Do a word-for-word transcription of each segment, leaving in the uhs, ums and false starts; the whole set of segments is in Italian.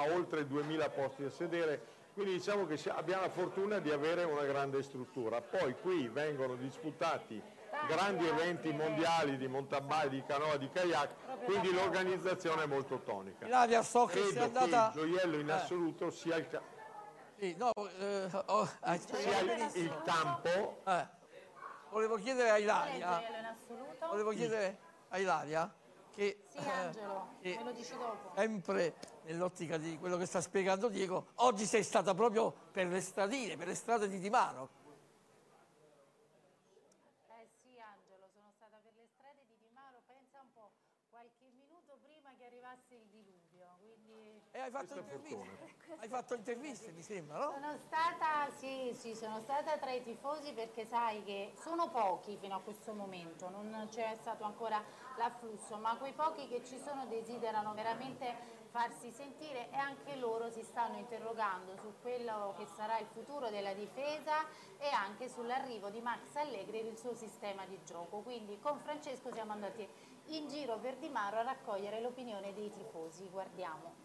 oltre duemila posti a sedere, quindi diciamo che abbiamo la fortuna di avere una grande struttura. Poi qui vengono disputati grandi eventi mondiali di mountain bike, di canoa, di kayak, quindi l'organizzazione è molto tonica. Ilaria, so che Credo sia andata... che il gioiello in eh. assoluto sia il, ca... sì, no, eh, oh, sia il, il campo. Eh. Volevo chiedere a Ilaria, volevo chiedere a Ilaria che, sì, Angelo, eh, me lo dici dopo. Sempre nell'ottica di quello che sta spiegando Diego, oggi sei stata proprio per le stradine, per le strade di Dimaro. Eh sì, Angelo, sono stata per le strade di Dimaro, pensa un po', qualche minuto prima che arrivasse il diluvio, quindi... E hai fatto interviste, hai fatto interviste mi sembra, no? Sono stata, sì, sì, sono stata tra i tifosi perché sai che sono pochi fino a questo momento, non c'è stato ancora l'afflusso, ma quei pochi che ci sono desiderano veramente farsi sentire e anche loro si stanno interrogando su quello che sarà il futuro della difesa e anche sull'arrivo di Max Allegri e il suo sistema di gioco. Quindi con Francesco siamo andati in giro per Dimaro a raccogliere l'opinione dei tifosi. Guardiamo.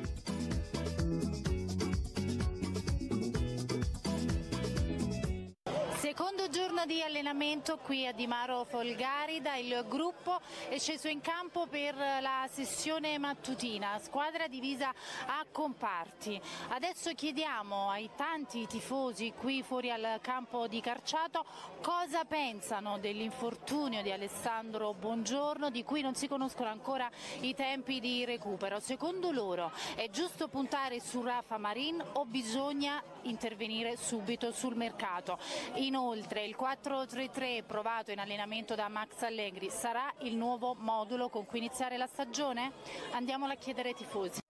Secondo giorno di allenamento qui a Dimaro Folgarida, il gruppo è sceso in campo per la sessione mattutina, squadra divisa a comparti. Adesso chiediamo ai tanti tifosi qui fuori al campo di Carciato cosa pensano dell'infortunio di Alessandro Bongiorno, di cui non si conoscono ancora i tempi di recupero. Secondo loro è giusto puntare su Rafa Marin o bisogna intervenire subito sul mercato? Inoltre il quattro tre tre provato in allenamento da Max Allegri sarà il nuovo modulo con cui iniziare la stagione? Andiamola a chiedere ai tifosi.